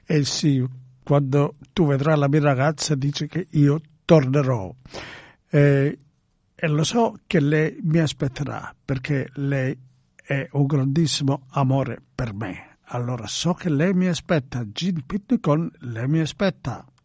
E sì, quando tu vedrai la mia ragazza dice che io tornerò. E lo so che lei mi aspetterà, perché lei è un grandissimo amore per me. Allora so che lei mi aspetta, Gin Pitney con lei mi aspetta.